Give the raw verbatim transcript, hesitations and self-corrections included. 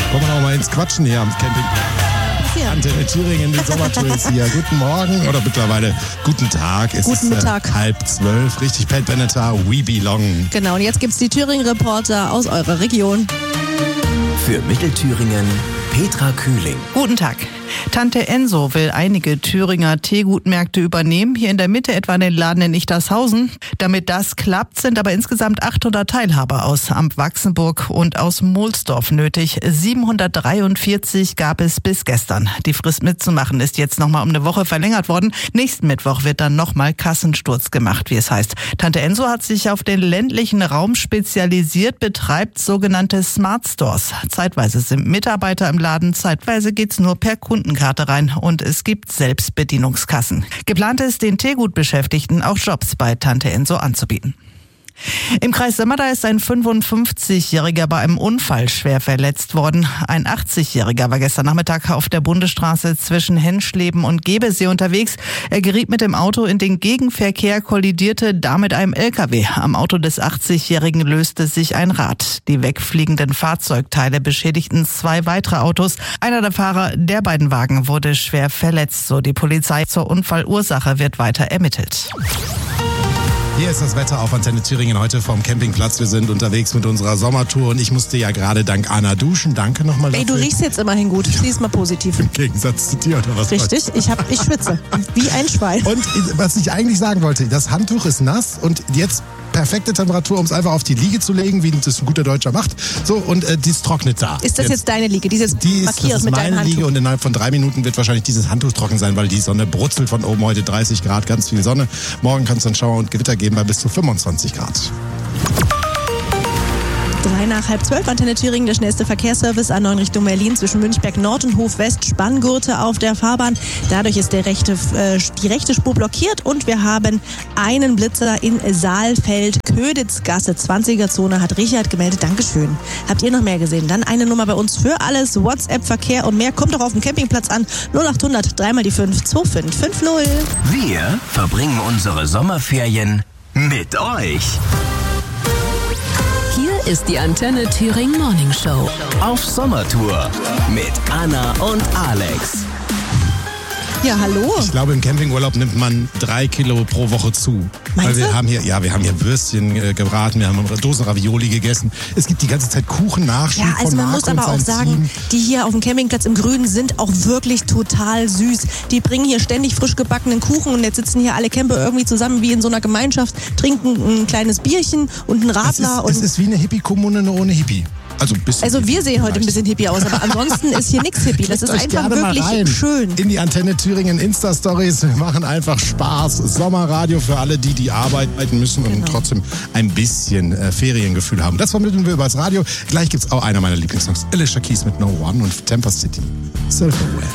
Kommen wir noch mal ins Quatschen hier am Campingplatz. Antenne Thüringen, die Sommertour ist hier. Guten Morgen oder mittlerweile guten Tag. Es Guten ist Mittag. Äh, halb zwölf. Richtig, Pat Benatar, We Belong. Genau, und jetzt gibt's die Thüringen-Reporter aus eurer Region. Für Mittelthüringen Petra Kühling. Guten Tag. Tante Enso will einige Thüringer Teegutmärkte übernehmen. Hier in der Mitte etwa den Laden in Ichtershausen. Damit das klappt, sind aber insgesamt achthundert Teilhaber aus Amp-Wachsenburg und aus Mohlsdorf nötig. siebenhundertdreiundvierzig gab es bis gestern. Die Frist mitzumachen ist jetzt nochmal um eine Woche verlängert worden. Nächsten Mittwoch wird dann nochmal Kassensturz gemacht, wie es heißt. Tante Enso hat sich auf den ländlichen Raum spezialisiert, betreibt sogenannte Smart Stores. Zeitweise sind Mitarbeiter im Laden, zeitweise geht's nur per Kundenkarte rein und es gibt Selbstbedienungskassen. Geplant ist, den Teegutbeschäftigten auch Jobs bei Tante Enso anzubieten. Im Kreis Sömmerda ist ein fünfundfünfzigjähriger bei einem Unfall schwer verletzt worden. Ein achtzigjähriger war gestern Nachmittag auf der Bundesstraße zwischen Henschleben und Gebesee unterwegs. Er geriet mit dem Auto in den Gegenverkehr, kollidierte da mit einem L K W. Am Auto des achtzigjährigen löste sich ein Rad. Die wegfliegenden Fahrzeugteile beschädigten zwei weitere Autos. Einer der Fahrer der beiden Wagen wurde schwer verletzt, so die Polizei. Zur Unfallursache wird weiter ermittelt. Hier ist das Wetter auf Antenne Thüringen heute vom Campingplatz. Wir sind unterwegs mit unserer Sommertour und ich musste ja gerade dank Anna duschen. Danke nochmal dafür. Ey, du riechst jetzt immerhin gut. Ja. Siehst mal positiv. Im Gegensatz zu dir oder was? Richtig, ich, hab, ich schwitze. Wie ein Schwein. Und was ich eigentlich sagen wollte, das Handtuch ist nass und jetzt perfekte Temperatur, um es einfach auf die Liege zu legen, wie das ein guter Deutscher macht. So, und äh, die ist trocknet da. Ist das jetzt, jetzt deine Liege? Die ist jetzt die markiert ist, das mit ist deinem meine Liege Handtuch. und innerhalb von drei Minuten wird wahrscheinlich dieses Handtuch trocken sein, weil die Sonne brutzelt von oben heute dreißig Grad, ganz viel Sonne. Morgen kann es dann Schauer und Gewitter geben bei bis zu fünfundzwanzig Grad. Drei nach halb zwölf, Antenne Thüringen, der schnellste Verkehrsservice A neun Richtung Berlin zwischen Münchberg Nord und Hof West, Spanngurte auf der Fahrbahn. Dadurch ist der rechte, äh, die rechte Spur blockiert und wir haben einen Blitzer in Saalfeld, Köditzgasse, zwanziger Zone, hat Richard gemeldet. Dankeschön. Habt ihr noch mehr gesehen? Dann eine Nummer bei uns für alles, WhatsApp, Verkehr und mehr. Kommt doch auf dem Campingplatz an. null achthundert, dreimal die fünf, zwei fünf fünf null. Wir verbringen unsere Sommerferien mit euch. Hier ist die Antenne Thüringen Morning Show. Auf Sommertour mit Anna und Alex. Ja, hallo. Ich glaube, im Campingurlaub nimmt man drei Kilo pro Woche zu. Meinst Weil wir du? haben hier, ja, wir haben hier Würstchen äh, gebraten, wir haben Dosen Ravioli gegessen. Es gibt die ganze Zeit Kuchen-Nachschub Ja, also von man Marco muss aber und auch seinem sagen, Team. die hier auf dem Campingplatz im Grünen sind auch wirklich total süß. Die bringen hier ständig frisch gebackenen Kuchen und jetzt sitzen hier alle Camper irgendwie zusammen wie in so einer Gemeinschaft, trinken ein kleines Bierchen und einen Es Radler. ist, und es ist wie eine Hippie-Kommune nur ohne Hippie. Also, ein bisschen also wir sehen heute ein vielleicht. bisschen Hippie aus, aber ansonsten ist hier nichts Hippie. Das ist Euch einfach gerne mal wirklich rein schön. In die Antenne Thüringen Insta-Stories. Wir machen einfach Spaß. Sommerradio für alle, die die arbeiten müssen und Genau. trotzdem ein bisschen äh, Feriengefühl haben. Das vermitteln wir über das Radio. Gleich gibt's auch einer meiner Lieblingssongs. Alicia Keys mit No One und Temper City. Self-Aware.